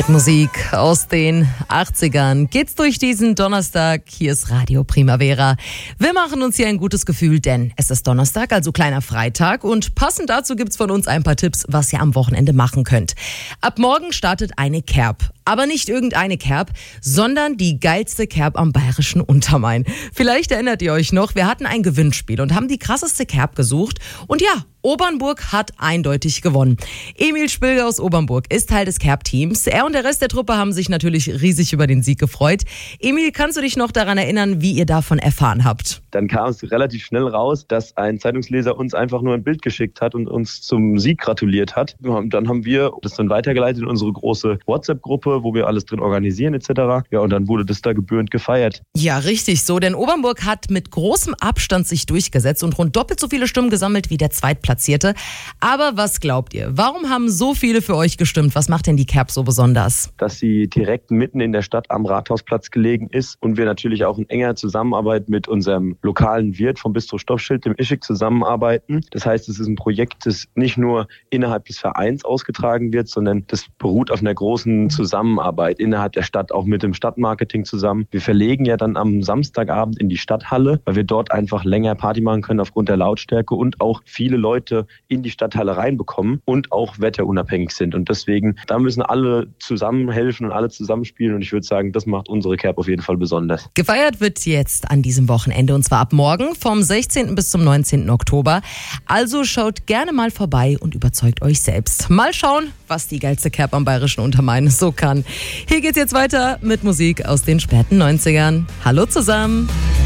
Mit Musik aus den 80ern geht's durch diesen Donnerstag. Hier ist Radio Primavera. Wir machen uns hier ein gutes Gefühl, denn es ist Donnerstag, also kleiner Freitag. Und passend dazu gibt's von uns ein paar Tipps, was ihr am Wochenende machen könnt. Ab morgen startet eine Kerb. Aber nicht irgendeine Kerb, sondern die geilste Kerb am bayerischen Untermain. Vielleicht erinnert ihr euch noch, wir hatten ein Gewinnspiel und haben die krasseste Kerb gesucht. Und ja, Obernburg hat eindeutig gewonnen. Emil Spilger aus Obernburg ist Teil des Kerb-Teams. Er und der Rest der Truppe haben sich natürlich riesig über den Sieg gefreut. Emil, kannst du dich noch daran erinnern, wie ihr davon erfahren habt? Dann kam es relativ schnell raus, dass ein Zeitungsleser uns einfach nur ein Bild geschickt hat und uns zum Sieg gratuliert hat. Dann haben wir das dann weitergeleitet in unsere große WhatsApp-Gruppe, wo wir alles drin organisieren etc. Ja, und dann wurde das da gebührend gefeiert. Ja, richtig so, denn Obernburg hat mit großem Abstand sich durchgesetzt und rund doppelt so viele Stimmen gesammelt wie der Zweitplatzierte. Aber was glaubt ihr? Warum haben so viele für euch gestimmt? Was macht denn die Kerb so besonders? Dass sie direkt mitten in der Stadt am Rathausplatz gelegen ist und wir natürlich auch in enger Zusammenarbeit mit unserem lokalen Wirt vom Bistro Stoffschild, dem Ischik, zusammenarbeiten. Das heißt, es ist ein Projekt, das nicht nur innerhalb des Vereins ausgetragen wird, sondern das beruht auf einer großen Zusammenarbeit innerhalb der Stadt, auch mit dem Stadtmarketing zusammen. Wir verlegen ja dann am Samstagabend in die Stadthalle, weil wir dort einfach länger Party machen können aufgrund der Lautstärke und auch viele Leute in die Stadthalle reinbekommen und auch wetterunabhängig sind. Und deswegen, da müssen alle zusammenhelfen und alle zusammenspielen. Und ich würde sagen, das macht unsere Kerb auf jeden Fall besonders. Gefeiert wird jetzt an diesem Wochenende und zwar ab morgen vom 16. bis zum 19. Oktober. Also schaut gerne mal vorbei und überzeugt euch selbst. Mal schauen, was die geilste Kerb am bayerischen Untermain so kann. Hier geht's jetzt weiter mit Musik aus den späten 90ern. Hallo zusammen!